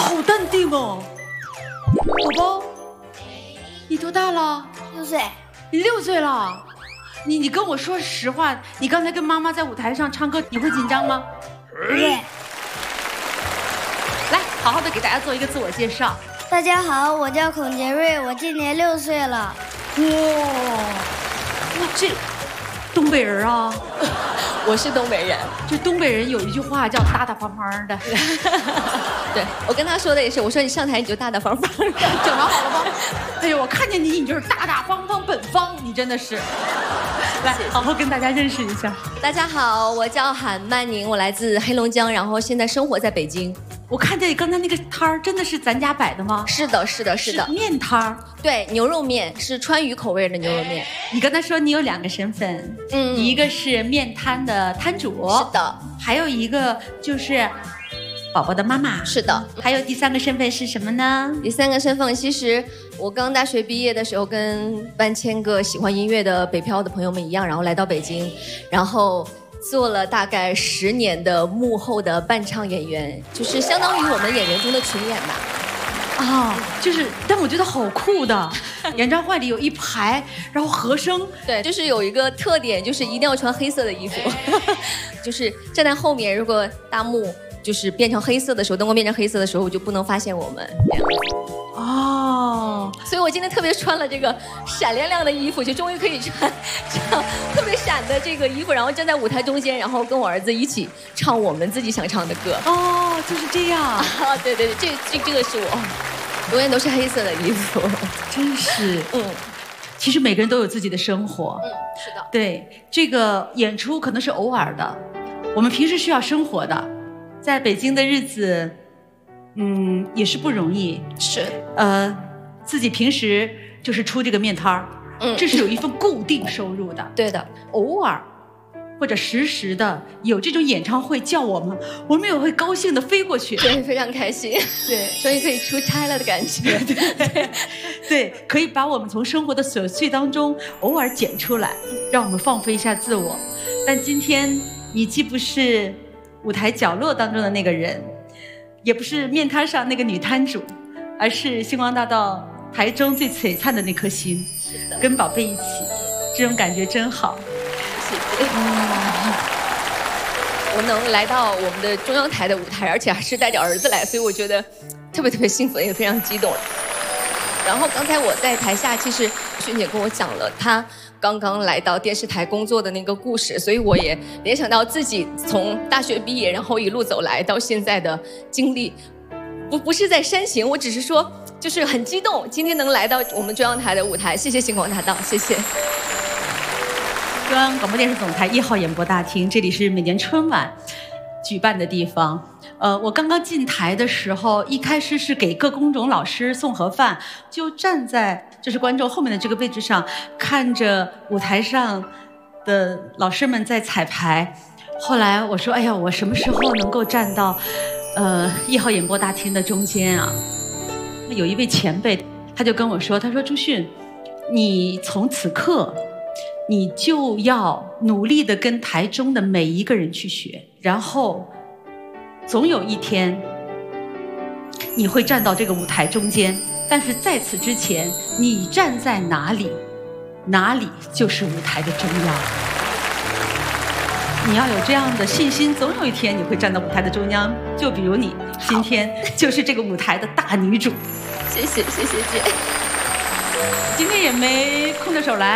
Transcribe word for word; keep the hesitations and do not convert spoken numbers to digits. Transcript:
好淡定哦，宝宝，你多大了？ 六岁。 你六岁了？你你跟我说实话，你刚才跟妈妈在舞台上唱歌，你会紧张吗？ 不会。 来，好好的给大家做一个自我介绍。 大家好，我叫孔杰瑞，我今年六岁了。 哇，哇这东北人啊！ 我是东北人， 这东北人有一句话叫大大方方的。 对，我跟他说的也是，我说你上台你就大大方方的， 整好好了吗？哎呦，我看见你，你就是大大方方本方，你真的是。来，好好跟大家认识一下。 大家好，我叫韩曼宁，我来自黑龙江，然后现在生活在北京。 我看见刚才那个摊儿，真的是咱家摆的吗？ 是的，是的，是的， 是面摊儿。 对，牛肉面是川渝口味的牛肉面。 你刚才说你有两个身份， 嗯， 一个是面摊的摊主， 是的， 还有一个就是宝宝的妈妈， 是的， 还有第三个身份是什么呢？ 第三个身份，其实我刚大学毕业的时候，跟半千个喜欢音乐的北漂的朋友们一样，然后来到北京，然后做了大概十年的幕后的伴唱演员，就是相当于我们演员中的群演吧。 啊，就是，但我觉得好酷的，演唱会里有一排，然后和声， 对，就是有一个特点，就是一定要穿黑色的衣服，就是站在后面，如果大幕就是变成黑色的时候，灯光变成黑色的时候，我就不能发现我们。 哦， 所以我今天特别穿了这个闪亮亮的衣服，就终于可以穿这样特别闪的这个衣服，然后站在舞台中间，然后跟我儿子一起唱我们自己想唱的歌。 哦，就是这样啊！ 对对对，这这这个是我，永远都是黑色的衣服。 真是， 嗯， 其实每个人都有自己的生活。 嗯，是的。 对，这个演出可能是偶尔的，我们平时需要生活的，在北京的日子，嗯，也是不容易。 是， 呃，自己平时就是出这个面摊儿，嗯，这是有一份固定收入的。 对的， 偶尔或者时时的有这种演唱会叫我们，我们也会高兴的飞过去。 对，非常开心。 对， 终于可以出差了的感觉。 对对对，可以把我们从生活的琐碎当中偶尔剪出来，让我们放飞一下自我。但今天你既不是舞台角落当中的那个人，也不是面摊上那个女摊主，而是星光大道台中最璀璨的那颗星，跟宝贝一起，这种感觉真好。 谢谢。嗯，我能来到我们的中央台的舞台，而且还是带着儿子来，所以我觉得特别特别兴奋，也非常激动。然后刚才我在台下，其实迅姐跟我讲了她刚刚来到电视台工作的那个故事，所以我也联想到自己从大学毕业，然后一路走来到现在的经历。不不是在煽情，我只是说就是很激动，今天能来到我们中央台的舞台，谢谢星光大道，谢谢。 中央广播电视总台一号演播大厅，这里是每年春晚举办的地方。呃，我刚刚进台的时候，一开始是给各工种老师送盒饭，就站在就是观众后面的这个位置上，看着舞台上的老师们在彩排。后来我说：“哎呀，我什么时候能够站到呃一号演播大厅的中间啊？”有一位前辈，他就跟我说：“他说朱迅，你从此刻。”你就要努力地跟台中的每一个人去学，然后总有一天你会站到这个舞台中间，但是在此之前你站在哪里，哪里就是舞台的中央。你要有这样的信心，总有一天你会站到舞台的中央，就比如你今天就是这个舞台的大女主。 谢谢谢谢姐， 今天也没空着手来。